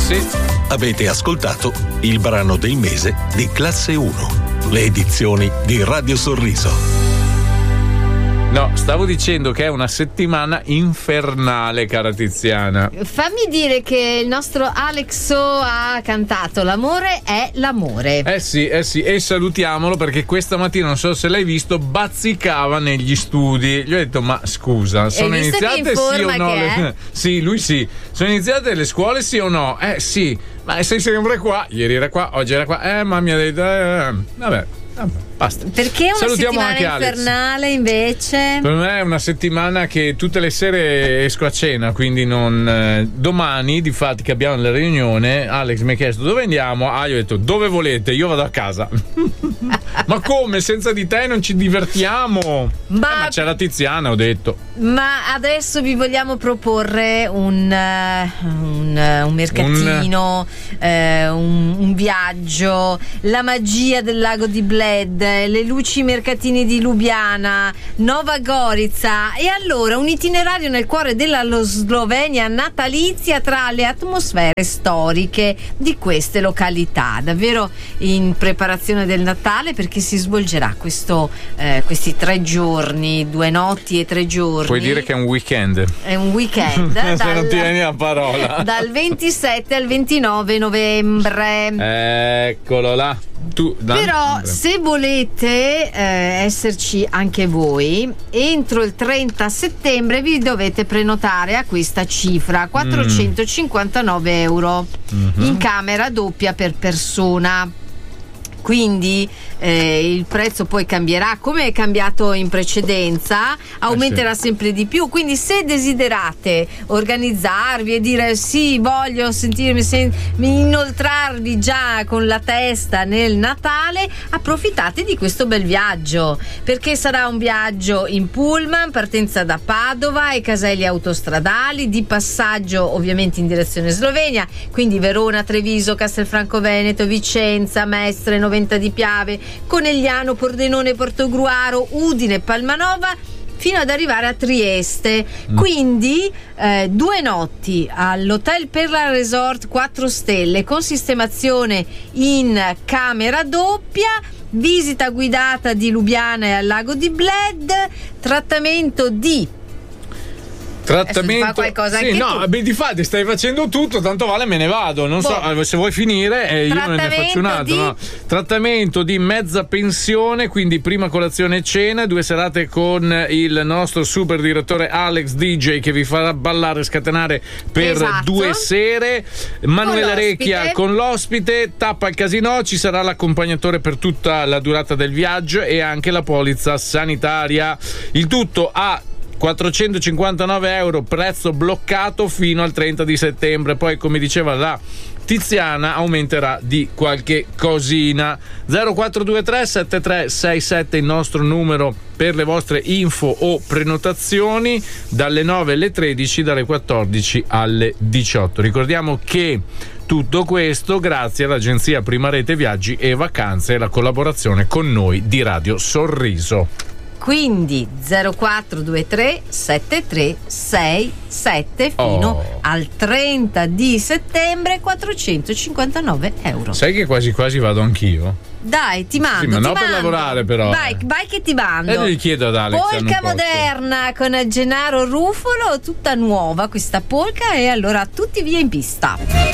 sì. Avete ascoltato il brano del mese di Classe 1, le edizioni di Radio Sorriso. No, stavo dicendo che è una settimana infernale, cara Tiziana. Fammi dire che il nostro Alexo ha cantato "L'amore è l'amore". Eh sì, e salutiamolo perché questa mattina, non so se l'hai visto, bazzicava negli studi. Gli ho detto: ma scusa, sono iniziate sì o no? Sì, lui sì. Sono iniziate le scuole sì o no? Sì, ma sei sempre qua. Ieri era qua, oggi era qua. Ma mi ha detto vabbè. Basta. Perché una Salutiamo settimana infernale invece? Per me è una settimana che tutte le sere esco a cena, quindi non. Domani, difatti, che abbiamo la riunione, Alex mi ha chiesto dove andiamo. Io ho detto dove volete, io vado a casa. Ma come? Senza di te non ci divertiamo? Ma c'è la Tiziana, ho detto. Ma adesso vi vogliamo proporre un mercatino, un viaggio, la magia del lago di Bled, le luci mercatini di Lubiana, Nova Gorica, e allora un itinerario nel cuore della Slovenia natalizia tra le atmosfere storiche di queste località, davvero in preparazione del Natale, perché si svolgerà questi 3 giorni, 2 notti e 3 giorni. Puoi dire che è un weekend. È un weekend. Se non tieni la parola. Dal 27 al 29 novembre. Eccolo là. Però se volete esserci anche voi, entro il 30 settembre vi dovete prenotare a questa cifra, 459 euro, in camera doppia per persona. Quindi il prezzo poi cambierà, come è cambiato in precedenza, aumenterà sempre di più. Quindi se desiderate organizzarvi e dire sì, voglio sentirmi inoltrarvi già con la testa nel Natale, approfittate di questo bel viaggio, perché sarà un viaggio in pullman, partenza da Padova e caselli autostradali, di passaggio ovviamente in direzione Slovenia, quindi Verona, Treviso, Castelfranco Veneto, Vicenza, Mestre, Noventa di Piave, Conegliano, Pordenone, Portogruaro, Udine, Palmanova, fino ad arrivare a Trieste. Quindi 2 notti all'Hotel Perla Resort 4 stelle con sistemazione in camera doppia, visita guidata di Lubiana e al lago di Bled, trattamento di trattamento. Qualcosa sì, anche no, tu. beh, difatti stai facendo tutto, tanto vale me ne vado. Non so se vuoi finire, io non ne faccio un altro. No. Trattamento di mezza pensione, quindi prima colazione e cena, 2 serate con il nostro super direttore Alex DJ che vi farà ballare e scatenare per 2 sere. Manuela Recchia con l'ospite, tappa al casino, ci sarà l'accompagnatore per tutta la durata del viaggio e anche la polizza sanitaria. Il tutto a 459 euro, prezzo bloccato fino al 30 di settembre. Poi, come diceva la Tiziana, aumenterà di qualche cosina. 0423 7367 il nostro numero per le vostre info o prenotazioni, dalle 9 alle 13, dalle 14 alle 18. Ricordiamo che tutto questo grazie all'agenzia Prima Rete Viaggi e Vacanze e la collaborazione con noi di Radio Sorriso. Quindi 0423 7367 fino al 30 di settembre, 459 euro. Sai che quasi quasi vado anch'io? Dai, ti mando. Sì, ma non per lavorare, però. Vai che ti mando. E gli chiedo ad Alex. Polka moderna con Gennaro Ruffolo, tutta nuova questa polka, e allora tutti via in pista.